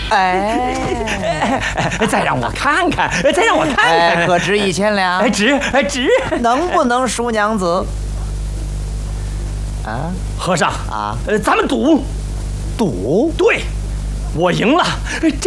哎， 再让我看看，再让我看看。 哎，可值1000两？ 哎，值。 能不能赎娘子？啊， 和尚啊， 咱们赌。 赌？ 对，我赢了。